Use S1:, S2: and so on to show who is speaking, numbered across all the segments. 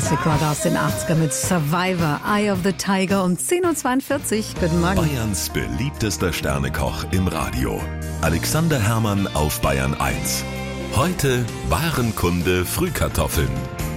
S1: Classic-Rock aus den 80er mit Survivor, Eye of the Tiger um 10.42 Uhr. Guten Morgen.
S2: Bayerns beliebtester Sternekoch im Radio. Alexander Herrmann auf Bayern 1. Heute Warenkunde Frühkartoffeln.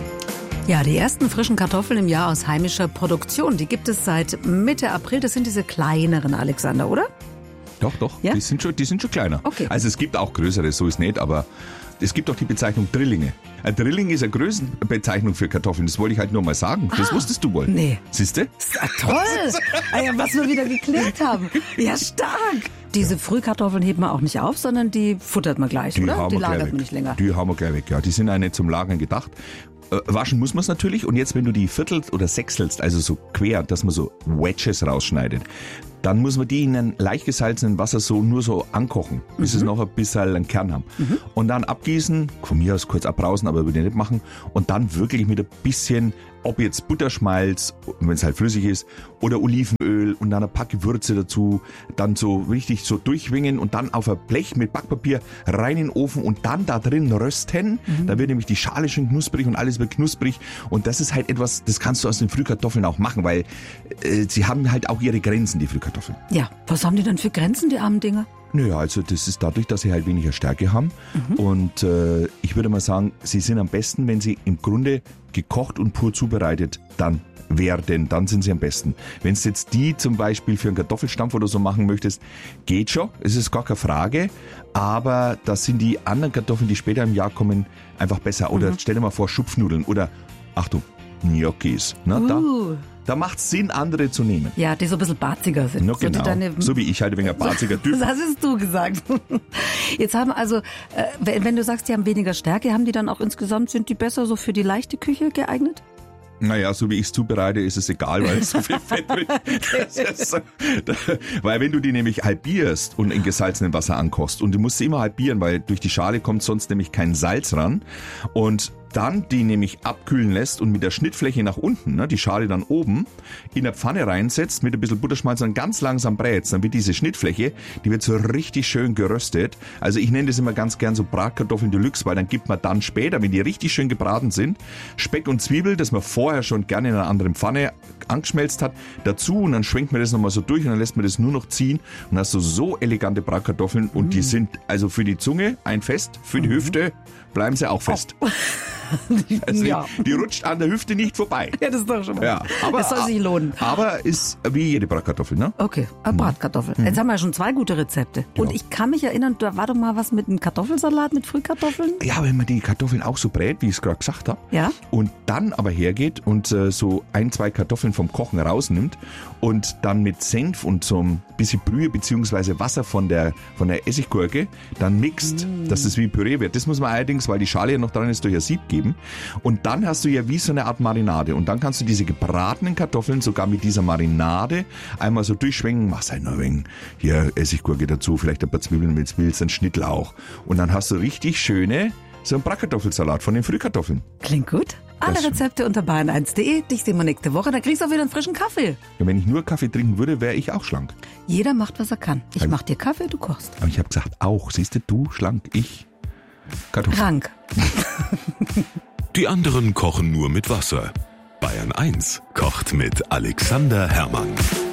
S1: Ja, die ersten frischen Kartoffeln im Jahr aus heimischer Produktion, die gibt es seit Mitte April. Das sind diese kleineren, Alexander, oder?
S3: Doch,
S1: ja?
S3: die sind schon kleiner.
S1: Okay.
S3: Also es gibt auch größere, so ist nicht, aber es gibt auch die Bezeichnung Drillinge. Ein Drilling ist eine Größenbezeichnung für Kartoffeln, das wollte ich halt nur mal sagen. Das wusstest du wohl.
S1: Nee.
S3: Siehste?
S1: Toll! Was wir wieder geklärt haben. Ja, stark! Diese Frühkartoffeln hebt man auch nicht auf, sondern die futtert man gleich, oder? Die lagert man nicht länger.
S3: Die haben wir gleich weg, ja. Die sind auch nicht zum Lagern gedacht. Waschen muss man es natürlich und jetzt, wenn du die viertelst oder sechselst, also so quer, dass man so Wedges rausschneidet, dann muss man die in einem leicht gesalzenen Wasser nur so ankochen, bis es noch ein bisschen einen Kern haben. Und dann abgießen, von mir aus kurz abbrausen, aber würde ich nicht machen. Und dann wirklich mit ein bisschen, ob jetzt Butterschmalz, wenn es halt flüssig ist, oder Olivenöl und dann ein paar Gewürze dazu, dann so richtig so durchwingen und dann auf ein Blech mit Backpapier rein in den Ofen und dann da drin rösten. Da wird nämlich die Schale schön knusprig und alles wird knusprig. Und das ist halt etwas, das kannst du aus den Frühkartoffeln auch machen, weil sie haben halt auch ihre Grenzen, die Frühkartoffeln.
S1: Ja, was haben die denn für Grenzen, die armen Dinger?
S3: Naja, also das ist dadurch, dass sie halt weniger Stärke haben. Und ich würde mal sagen, sie sind am besten, wenn sie im Grunde gekocht und pur zubereitet dann sind sie am besten. Wenn du jetzt die zum Beispiel für einen Kartoffelstampf oder so machen möchtest, geht schon, es ist gar keine Frage, aber das sind die anderen Kartoffeln, die später im Jahr kommen, einfach besser. Oder stell dir mal vor, Schupfnudeln oder, Achtung, Gnocchis. Da macht es Sinn, andere zu nehmen.
S1: Ja, die so ein bisschen barziger sind.
S3: No, genau. So wie ich halt ein wenig ein barziger Typ.
S1: Das hast du gesagt. Jetzt haben also, wenn du sagst, die haben weniger Stärke, haben die dann auch insgesamt, sind die besser so für die leichte Küche geeignet?
S3: Naja, so wie ich es zubereite, ist es egal, weil so viel Fett drin ist. Weil wenn du die nämlich halbierst und in gesalzenem Wasser ankochst, und du musst sie immer halbieren, weil durch die Schale kommt sonst nämlich kein Salz ran, und dann die nämlich abkühlen lässt und mit der Schnittfläche nach unten, ne, die Schale dann oben, in der Pfanne reinsetzt, mit ein bisschen Butterschmalz und ganz langsam brätst, dann wird diese Schnittfläche, die wird so richtig schön geröstet. Also ich nenne das immer ganz gern so Bratkartoffeln Deluxe, weil dann gibt man dann später, wenn die richtig schön gebraten sind, Speck und Zwiebel, das man vorher schon gerne in einer anderen Pfanne angeschmelzt hat, dazu, und dann schwenkt man das nochmal so durch und dann lässt man das nur noch ziehen und hast du so elegante Bratkartoffeln und die sind also für die Zunge ein Fest, für die Hüfte bleiben sie auch fest. Also
S1: Ja.
S3: die rutscht an der Hüfte nicht vorbei.
S1: Ja, das ist doch schon mal.
S3: Ja, aber,
S1: das soll sich lohnen.
S3: Aber ist wie jede Bratkartoffel, ne?
S1: Okay, Bratkartoffel. Jetzt haben wir ja schon 2 gute Rezepte. Und
S3: Ja.
S1: ich kann mich erinnern, da war doch mal was mit einem Kartoffelsalat mit Frühkartoffeln.
S3: Ja, wenn man die Kartoffeln auch so brät, wie ich es gerade gesagt habe,
S1: Ja.
S3: und dann aber hergeht und so 1, 2 Kartoffeln vom Kochen rausnimmt und dann mit Senf und so ein bisschen Brühe bzw. Wasser von der Essiggurke dann mixt, dass es wie Püree wird. Das muss man allerdings, weil die Schale ja noch dran ist, durch ein Sieb geben. Und dann hast du ja wie so eine Art Marinade. Und dann kannst du diese gebratenen Kartoffeln sogar mit dieser Marinade einmal so durchschwenken. Machst halt noch ein wenig hier Essiggurke dazu, vielleicht ein paar Zwiebeln, wenn du willst, einen Schnittlauch. Und dann hast du richtig schöne, so einen Bratkartoffelsalat von den Frühkartoffeln.
S1: Klingt gut. Alle
S3: Das schon.
S1: Rezepte unter bayern1.de. Dich sehen wir nächste Woche. Da kriegst du auch wieder einen frischen Kaffee.
S3: Ja, wenn ich nur Kaffee trinken würde, wäre ich auch schlank.
S1: Jeder macht, was er kann. Ich mach dir Kaffee, du kochst.
S3: Aber ich habe gesagt, auch. Siehst du, schlank, ich Kartoffeln.
S1: Krank.
S2: Die anderen kochen nur mit Wasser. Bayern 1 kocht mit Alexander Herrmann.